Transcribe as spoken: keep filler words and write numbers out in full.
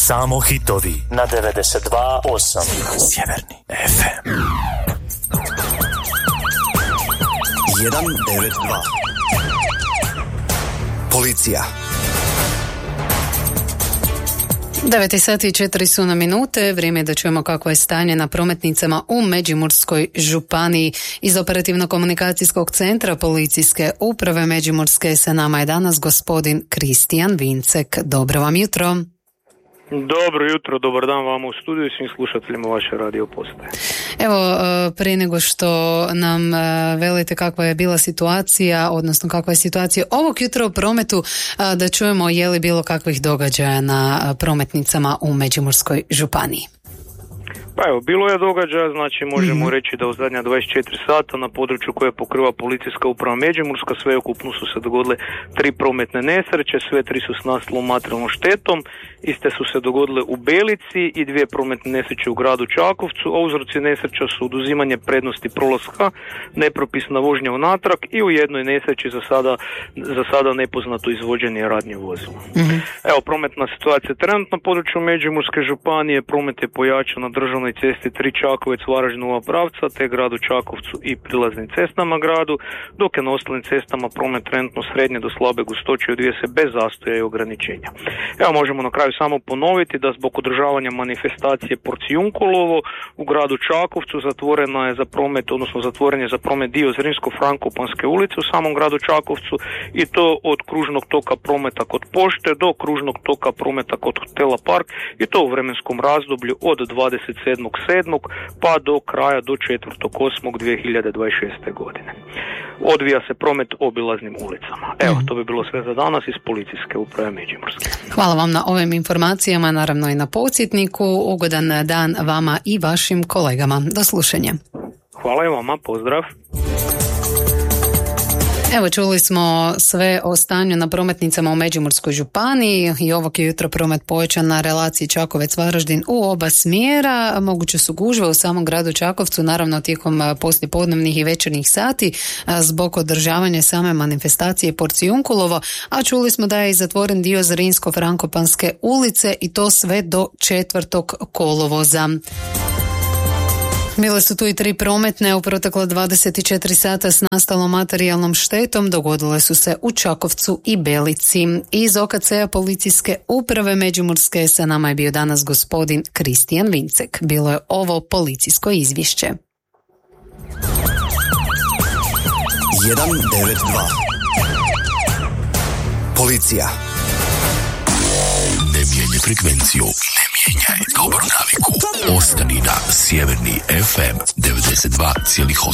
Samo hitovi na devedeset dva osam Sjeverni ef em. jedan devet dva. Policija. devet sati i četiri su na minute, vrijeme je da čujemo kako je stanje na prometnicama u Međimurskoj županiji. Iz operativno-komunikacijskog centra policijske uprave Međimurske sa nama je danas gospodin Kristijan Vincek. Dobro vam jutro. Dobro jutro, dobar dan vama u studiju i svim slušateljima vaše radio postaje. Evo, prije nego što nam velite kakva je bila situacija, odnosno kakva je situacija ovog jutra u prometu, da čujemo je li bilo kakvih događaja na prometnicama u Međimurskoj županiji. Pa evo, bilo je događaja, znači možemo mm-hmm. reći da u zadnja dvadeset četiri sata na području koje pokriva policijska uprava Međimurska sveukupno su se dogodile tri prometne nesreće, sve tri su s nastalom materijalnom štetom, iste su se dogodile u Belici i dvije prometne nesreće u gradu Čakovcu, a uzroci nesreća su oduzimanje prednosti prolaska, nepropisna vožnja unatrag i u jednoj nesreći za sada, za sada nepoznato izvođenje radnje vozila. Mm-hmm. Evo, prometna situacija trenutno na području Međimurske županije, promet je pojačan na državnoj cesti tri Čakovec Varaždinova pravca te gradu Čakovcu i prilaznim cestama gradu, dok je na ostalim cestama promet trenutno srednje do slabe gustoće odvija se bez zastoja i ograničenja. Evo, možemo na kraju samo ponoviti da zbog održavanja manifestacije Porcijunkolovo u gradu Čakovcu zatvorena je za promet, odnosno zatvoren je za promet dio Zrinsko-Frankopanske ulice u samom gradu Čakovcu i to od kružnog toka prometa kod pošte do kružnog toka prometa kod hotela Park i to u vremenskom razdoblju od dvadeset sedmog sedmog pa do kraja do četvrtog osmog dvije hiljade dvadeset šeste. godine. Odvija se promet obilaznim ulicama. Evo, to bi bilo sve za danas iz policijske uprave Međimurske. Hvala vam na ovim informacijama, naravno i na podsjetniku. Ugodan dan vama i vašim kolegama. Do slušanja. Hvala i vama, pozdrav. Evo, čuli smo sve o stanju na prometnicama u Međimurskoj županiji i ovog je jutro promet povećan na relaciji Čakovec-Varaždin u oba smjera. Moguće su gužve u samom gradu Čakovcu, naravno tijekom poslijepodnevnih i večernjih sati zbog održavanja same manifestacije Porcijunkulovo, a čuli smo da je i zatvoren dio Zrinsko-Frankopanske ulice i to sve do četvrtog kolovoza. Bile su tu i tri prometne u protekle dvadeset četiri sata s nastalom materijalnom štetom, dogodile su se u Čakovcu i Belici. Iz O K C-a policijske uprave Međimurske sa nama je bio danas gospodin Kristijan Vincek. Bilo je ovo policijsko izvješće. jedan devet dva. Policija. Ne mijenjaj frekvenciju. Ne mijenjaj dobru naviku. Ostani na Sjeverni ef em devedeset dva zarez osam.